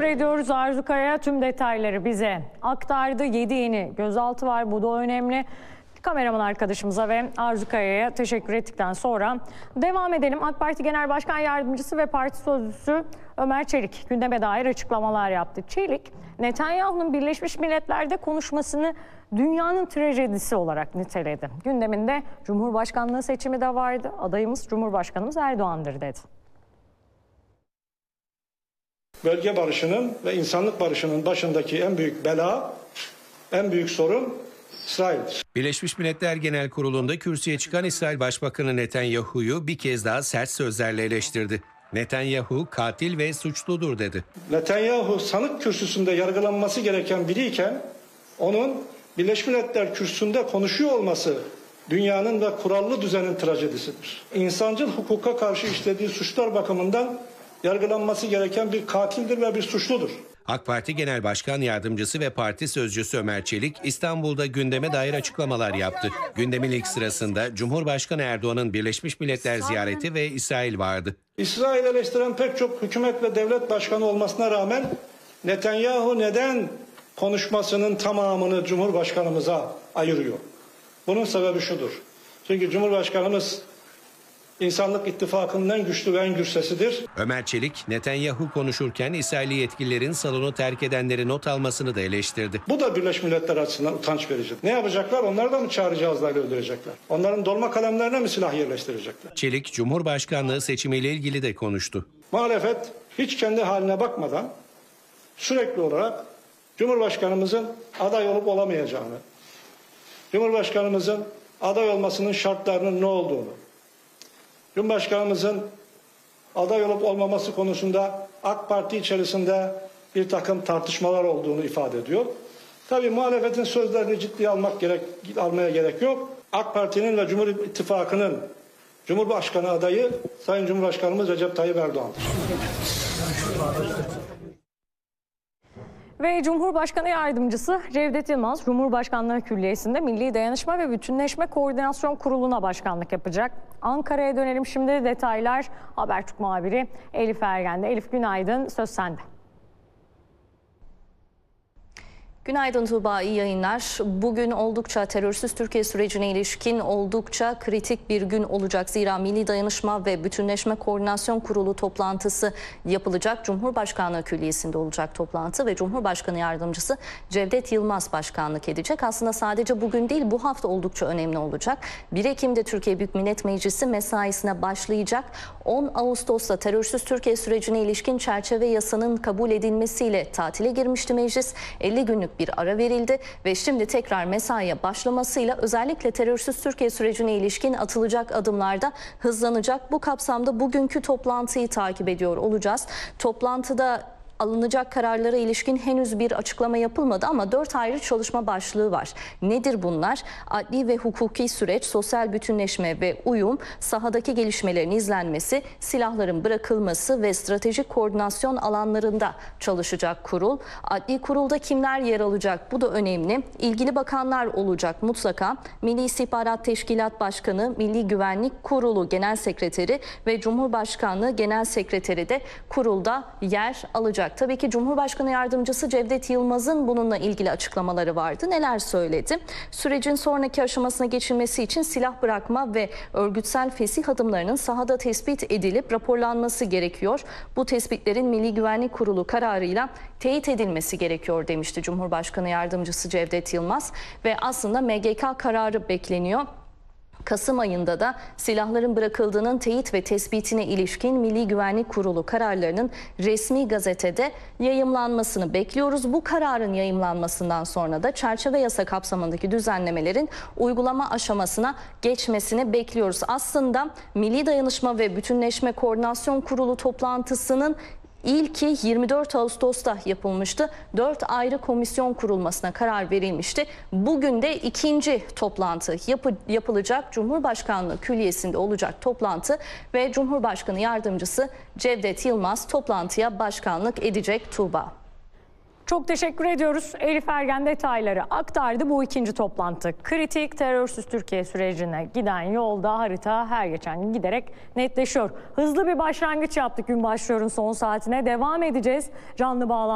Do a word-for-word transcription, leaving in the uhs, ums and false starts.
ediyoruz. Arzu Kaya tüm detayları bize aktardı. yedi yeni gözaltı var. Bu da önemli. Kameraman arkadaşımıza ve Arzu Kaya'ya teşekkür ettikten sonra devam edelim. AK Parti Genel Başkan Yardımcısı ve Parti Sözcüsü Ömer Çelik gündeme dair açıklamalar yaptı. Çelik, Netanyahu'nun Birleşmiş Milletler'de konuşmasını dünyanın trajedisi olarak niteledi. Gündeminde Cumhurbaşkanlığı seçimi de vardı. Adayımız Cumhurbaşkanımız Erdoğan'dır dedi. Bölge barışının ve insanlık barışının başındaki en büyük bela, en büyük sorun İsrail'dir. Birleşmiş Milletler Genel Kurulu'nda kürsüye çıkan İsrail Başbakanı Netanyahu'yu bir kez daha sert sözlerle eleştirdi. Netanyahu katil ve suçludur dedi. Netanyahu sanık kürsüsünde yargılanması gereken biriyken onun Birleşmiş Milletler kürsüsünde konuşuyor olması dünyanın ve kurallı düzenin trajedisidir. İnsancıl hukuka karşı işlediği suçlar bakımından yargılanması gereken bir katildir ve bir suçludur. AK Parti Genel Başkan Yardımcısı ve Parti Sözcüsü Ömer Çelik İstanbul'da gündeme dair açıklamalar yaptı. Gündemin ilk sırasında Cumhurbaşkanı Erdoğan'ın Birleşmiş Milletler ziyareti ve İsrail vardı. İsrail eleştiren pek çok hükümet ve devlet başkanı olmasına rağmen Netanyahu neden konuşmasının tamamını Cumhurbaşkanımıza ayırıyor? Bunun sebebi şudur. Çünkü Cumhurbaşkanımız İnsanlık İttifakı'nın en güçlü ve en gür sesidir. Ömer Çelik, Netanyahu konuşurken İsrailli yetkililerin salonu terk edenleri not almasını da eleştirdi. Bu da Birleşmiş Milletler açısından utanç verici. Ne yapacaklar? Onlar da mı çağrı cihazlarıyla öldürecekler? Onların dolma kalemlerine mi silah yerleştirecekler? Çelik, Cumhurbaşkanlığı seçimiyle ilgili de konuştu. Muhalefet hiç kendi haline bakmadan sürekli olarak Cumhurbaşkanımızın aday olup olamayacağını, Cumhurbaşkanımızın aday olmasının şartlarının ne olduğunu, Cumhurbaşkanımızın aday olup olmaması konusunda AK Parti içerisinde bir takım tartışmalar olduğunu ifade ediyor. Tabii muhalefetin sözlerini ciddiye almak gerek, almaya gerek yok. AK Parti'nin ve Cumhur İttifakı'nın Cumhurbaşkanı adayı Sayın Cumhurbaşkanımız Recep Tayyip Erdoğan'dır. Ve Cumhurbaşkanı Yardımcısı Cevdet Yılmaz, Cumhurbaşkanlığı Külliyesi'nde Milli Dayanışma ve Bütünleşme Koordinasyon Kurulu'na başkanlık yapacak. Ankara'ya dönelim şimdi, detaylar Habertürk muhabiri Elif Ergen'de. Elif, günaydın, söz sende. Günaydın Tuğba, iyi yayınlar. Bugün oldukça terörsüz Türkiye sürecine ilişkin oldukça kritik bir gün olacak. Zira Milli Dayanışma ve Bütünleşme Koordinasyon Kurulu toplantısı yapılacak. Cumhurbaşkanlığı Külliyesi'nde olacak toplantı ve Cumhurbaşkanı Yardımcısı Cevdet Yılmaz başkanlık edecek. Aslında sadece bugün değil, bu hafta oldukça önemli olacak. bir Ekim'de Türkiye Büyük Millet Meclisi mesaisine başlayacak. on Ağustos'ta terörsüz Türkiye sürecine ilişkin çerçeve yasanın kabul edilmesiyle tatile girmişti meclis. elli günlük bir ara verildi ve şimdi tekrar mesaiye başlamasıyla özellikle terörsüz Türkiye sürecine ilişkin atılacak adımlarda hızlanacak. Bu kapsamda bugünkü toplantıyı takip ediyor olacağız. Toplantıda alınacak kararlara ilişkin henüz bir açıklama yapılmadı ama dört ayrı çalışma başlığı var. Nedir bunlar? Adli ve hukuki süreç, sosyal bütünleşme ve uyum, sahadaki gelişmelerin izlenmesi, silahların bırakılması ve stratejik koordinasyon alanlarında çalışacak kurul. Adli kurulda kimler yer alacak? Bu da önemli. İlgili bakanlar olacak mutlaka. Milli İstihbarat Teşkilat Başkanı, Milli Güvenlik Kurulu Genel Sekreteri ve Cumhurbaşkanlığı Genel Sekreteri de kurulda yer alacak. Tabii ki Cumhurbaşkanı Yardımcısı Cevdet Yılmaz'ın bununla ilgili açıklamaları vardı. Neler söyledi? Sürecin sonraki aşamasına geçilmesi için silah bırakma ve örgütsel fesih adımlarının sahada tespit edilip raporlanması gerekiyor. Bu tespitlerin Milli Güvenlik Kurulu kararıyla teyit edilmesi gerekiyor demişti Cumhurbaşkanı Yardımcısı Cevdet Yılmaz ve aslında M G K kararı bekleniyor. Kasım ayında da silahların bırakıldığının teyit ve tespitine ilişkin Milli Güvenlik Kurulu kararlarının resmi gazetede yayımlanmasını bekliyoruz. Bu kararın yayımlanmasından sonra da çerçeve yasa kapsamındaki düzenlemelerin uygulama aşamasına geçmesini bekliyoruz. Aslında Milli Dayanışma ve Bütünleşme Koordinasyon Kurulu toplantısının İlki yirmi dört Ağustos'ta yapılmıştı. dört ayrı komisyon kurulmasına karar verilmişti. Bugün de ikinci toplantı yapı, yapılacak. Cumhurbaşkanlığı Külliyesi'nde olacak toplantı ve Cumhurbaşkanı Yardımcısı Cevdet Yılmaz toplantıya başkanlık edecek Tuğba. Çok teşekkür ediyoruz. Elif Ergen detayları aktardı. Bu ikinci toplantı kritik. Terörsüz Türkiye sürecine giden yolda harita her geçen gün giderek netleşiyor. Hızlı bir başlangıç yaptık gün başlıyorun son saatine. Devam edeceğiz. Canlı bağlantı.